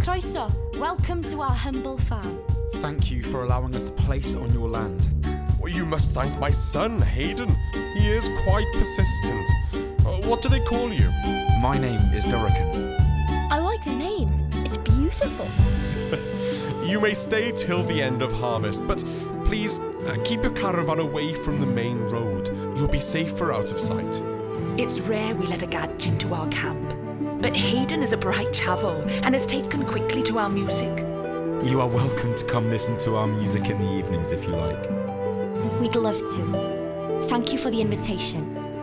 Croeso, welcome to our humble farm. Thank you for allowing us a place on your land. Well, you must thank my son, Hayden. He is quite persistent. What do they call you? My name is Durakan. I like the name. It's beautiful. You may stay till the end of harvest, but please keep your caravan away from the main road. You'll be safer out of sight. It's rare we let a gadge into our camp, but Hayden is a bright chavo and has taken quickly to our music. You are welcome to come listen to our music in the evenings if you like. We'd love to. Thank you for the invitation.